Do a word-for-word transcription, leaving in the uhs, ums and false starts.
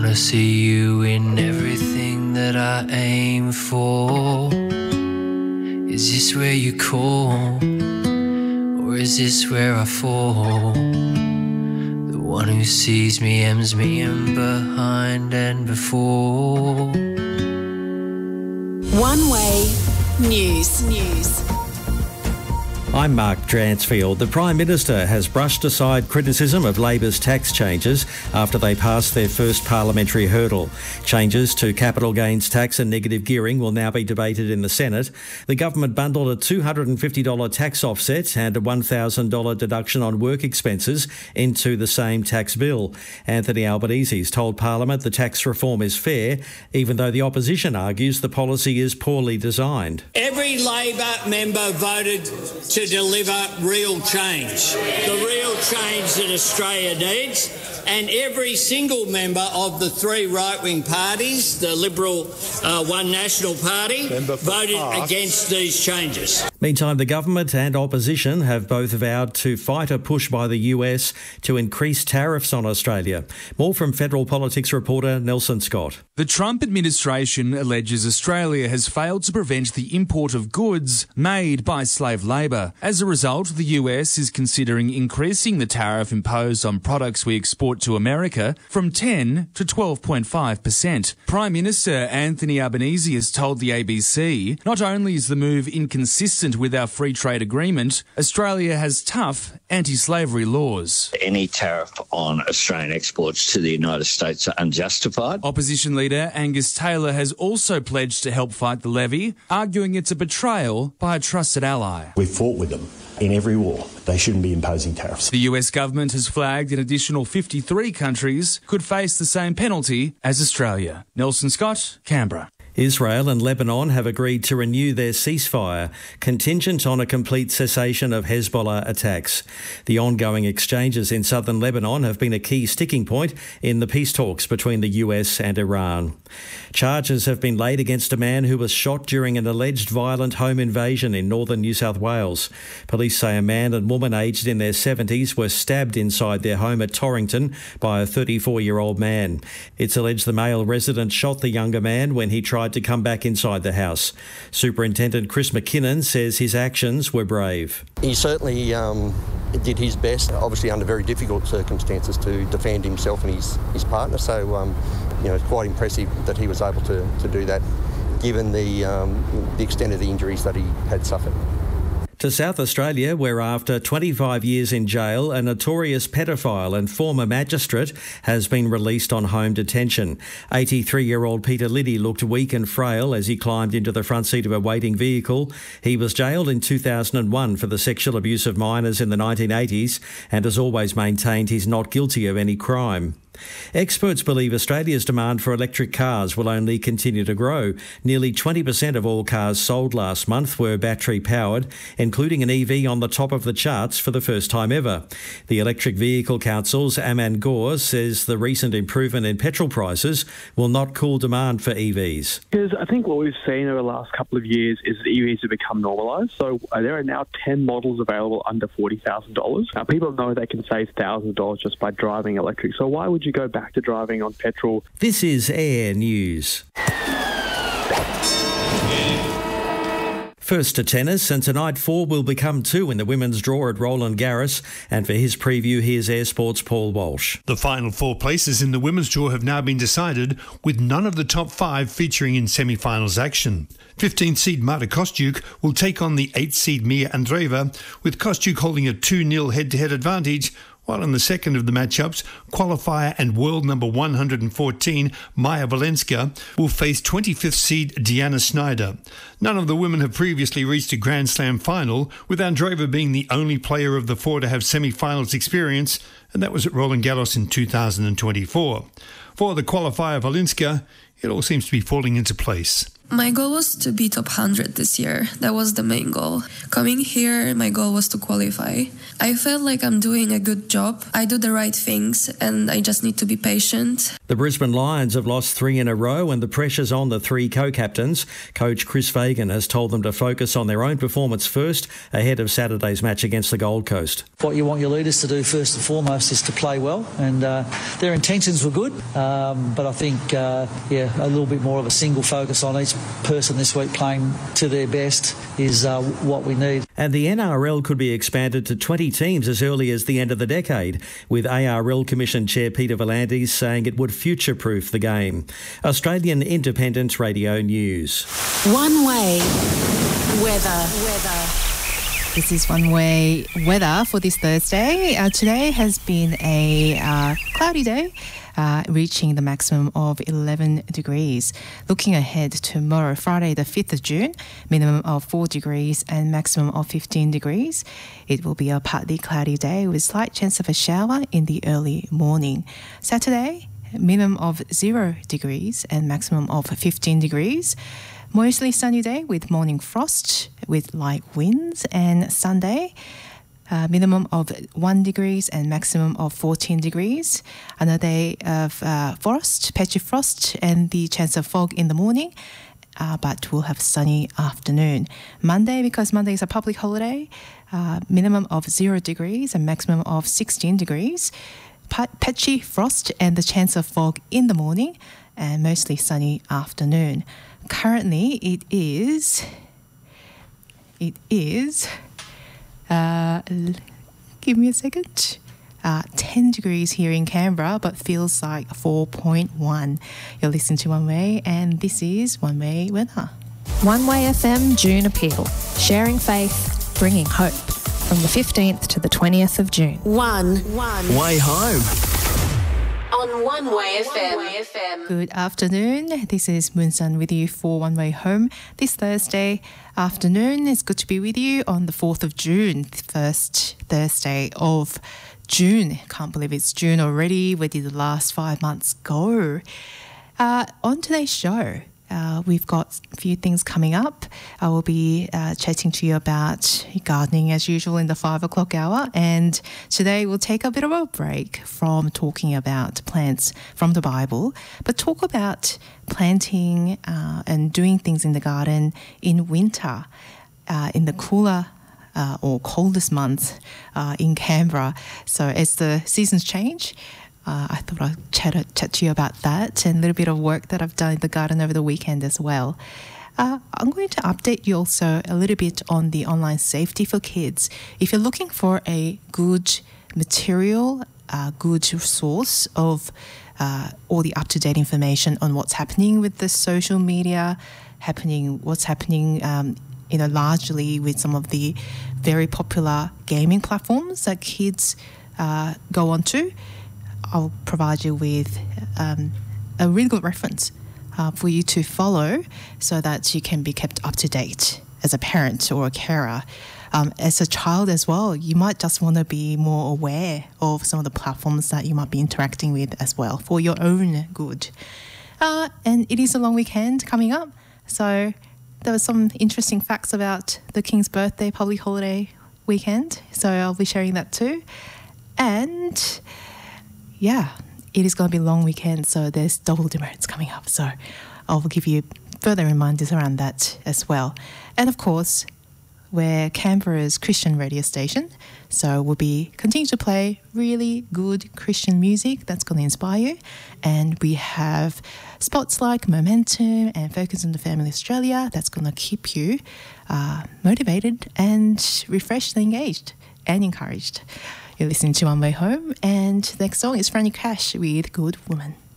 wanna see you in everything that I aim for. Is this where you call, or is this where I fall? The one who sees me hems me in behind and before. One Way News. News. I'm Mark Dransfield. The Prime Minister has brushed aside criticism of Labor's tax changes after they passed their first parliamentary hurdle. Changes to capital gains tax and negative gearing will now be debated in the Senate. The government bundled a two hundred fifty dollars tax offset and a one thousand dollars deduction on work expenses into the same tax bill. Anthony Albanese's told Parliament the tax reform is fair, even though the opposition argues the policy is poorly designed. Every Labor member voted to to deliver real change, the real change that Australia needs, and every single member of the three right-wing parties, the Liberal uh, One National Party, voted against these changes. Meantime, the government and opposition have both vowed to fight a push by the U S to increase tariffs on Australia. More from Federal Politics reporter Nelson Scott. The Trump administration alleges Australia has failed to prevent the import of goods made by slave labour. As a result, the U S is considering increasing the tariff imposed on products we export to America from ten to twelve point five percent. Prime Minister Anthony Albanese has told the A B C, not only is the move inconsistent with our free trade agreement, Australia has tough anti-slavery laws. Any tariff on Australian exports to the United States are unjustified. Opposition leader Angus Taylor has also pledged to help fight the levy, arguing it's a betrayal by a trusted ally. We've fought with them in every war. They shouldn't be imposing tariffs. The U S government has flagged an additional fifty-three countries could face the same penalty as Australia. Nelson Scott, Canberra. Israel and Lebanon have agreed to renew their ceasefire, contingent on a complete cessation of Hezbollah attacks. The ongoing exchanges in southern Lebanon have been a key sticking point in the peace talks between the U S and Iran. Charges have been laid against a man who was shot during an alleged violent home invasion in northern New South Wales. Police say a man and woman aged in their seventies were stabbed inside their home at Torrington by a thirty-four-year-old man. It's alleged the male resident shot the younger man when he tried to come back inside the house. Superintendent Chris McKinnon says his actions were brave. He certainly um, did his best, obviously under very difficult circumstances, to defend himself and his, his partner. So, um, you know, it's quite impressive that he was able to, to do that, given the, um, the extent of the injuries that he had suffered. To South Australia, where after twenty-five years in jail, a notorious pedophile and former magistrate has been released on home detention. eighty-three-year-old Peter Liddy looked weak and frail as he climbed into the front seat of a waiting vehicle. He was jailed in two thousand one for the sexual abuse of minors in the nineteen eighties and has always maintained he's not guilty of any crime. Experts believe Australia's demand for electric cars will only continue to grow. Nearly twenty percent of all cars sold last month were battery-powered, including an E V on the top of the charts for the first time ever. The Electric Vehicle Council's Aman Gore says the recent improvement in petrol prices will not cool demand for E Vs. Because I think what we've seen over the last couple of years is that E Vs have become normalised. So uh, there are now ten models available under forty thousand dollars. Now, people know they can save one thousand dollars just by driving electric. So why would you go back to driving on petrol? This is Air News. First to tennis, and tonight four will become two in the women's draw at Roland Garros. And for his preview, here's Air Sport's Paul Walsh. The final four places in the women's draw have now been decided, with none of the top five featuring in semi-finals action. fifteenth seed Marta Kostyuk will take on the eighth seed Mia Andreeva, with Kostyuk holding a two nil head-to-head advantage, while in the second of the matchups, qualifier and world number one hundred fourteen, Maya Valenska, will face twenty-fifth seed Deanna Snyder. None of the women have previously reached a Grand Slam final, with Andreeva being the only player of the four to have semi-finals experience, and that was at Roland Garros in two thousand twenty-four. For the qualifier Valenska, it all seems to be falling into place. My goal was to be top one hundred this year. That was the main goal. Coming here, my goal was to qualify. I felt like I'm doing a good job. I do the right things and I just need to be patient. The Brisbane Lions have lost three in a row and the pressure's on the three co-captains. Coach Chris Fagan has told them to focus on their own performance first ahead of Saturday's match against the Gold Coast. What you want your leaders to do first and foremost is to play well, and uh, their intentions were good, um, but I think, uh, yeah, a little bit more of a single focus on each person this week playing to their best is uh, what we need. And the N R L could be expanded to twenty teams as early as the end of the decade, with A R L Commission Chair Peter V'landys saying it would future-proof the game. Australian Independent Radio News. One Way weather. Weather. This is One Way weather for this Thursday. Uh, today has been a uh, cloudy day, uh, reaching the maximum of eleven degrees. Looking ahead to tomorrow, Friday the fifth of June, minimum of four degrees and maximum of fifteen degrees. It will be a partly cloudy day with slight chance of a shower in the early morning. Saturday, minimum of zero degrees and maximum of fifteen degrees. Mostly sunny day with morning frost with light winds. And Sunday, uh, minimum of one degrees and maximum of fourteen degrees. Another day of uh, frost, patchy frost, and the chance of fog in the morning. Uh, but we'll have sunny afternoon. Monday, because Monday is a public holiday, uh, minimum of zero degrees and maximum of sixteen degrees. Patchy frost and the chance of fog in the morning, and mostly sunny afternoon. Currently, it is, it is, uh, give me a second, uh, ten degrees here in Canberra, but feels like four point one. You're listening to One Way, and this is One Way weather. One Way F M June Appeal, sharing faith, bringing hope. From the fifteenth to the twentieth of June. One. One. Way home. On One Way F M. Good afternoon. This is Moon Sun with you for One Way Home. This Thursday afternoon, it's good to be with you on the fourth of June, the first Thursday of June. Can't believe it's June already. Where did the last five months go? Uh, on today's show, Uh, we've got a few things coming up. I will be uh, chatting to you about gardening as usual in the five o'clock hour. And today we'll take a bit of a break from talking about plants from the Bible, but talk about planting uh, and doing things in the garden in winter, uh, in the cooler uh, or coldest months uh, in Canberra. So as the seasons change, Uh, I thought I'd chat, chat to you about that and a little bit of work that I've done in the garden over the weekend as well. Uh, I'm going to update you also a little bit on the online safety for kids. If you're looking for a good material, a good source of uh, all the up-to-date information on what's happening with the social media, happening, what's happening um, you know, largely with some of the very popular gaming platforms that kids uh, go onto, I'll provide you with um, a really good reference uh, for you to follow so that you can be kept up to date as a parent or a carer. Um, as a child as well, you might just want to be more aware of some of the platforms that you might be interacting with as well for your own good. Uh, and it is a long weekend coming up, so there were some interesting facts about the King's birthday public holiday weekend, so I'll be sharing that too. And yeah, it is going to be a long weekend, so there's double demerits coming up. So I'll give you further reminders around that as well. And of course, we're Canberra's Christian radio station, so we'll be continuing to play really good Christian music that's going to inspire you. And we have spots like Momentum and Focus on the Family Australia that's going to keep you uh, motivated and refreshed and engaged and encouraged. You're listening to One Way Home, and the next song is Franny Cash with Good Woman.